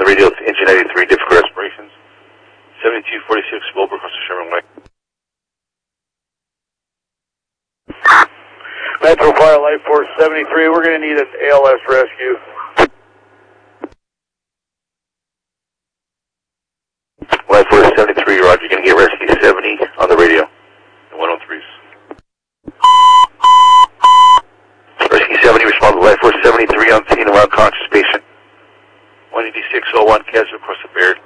the radio, it's engine 93, difficult respirations. 7246 Wilbur across the Sherman Way. Metro Fire Life Force 73, we're going to need an ALS rescue. Life Force 73, Roger, you're going to get rescue 70 on the radio. And 103s. Rescue 70, respond to Life Force 73 on scene around conscious patient. 18601, Castle across the Baird.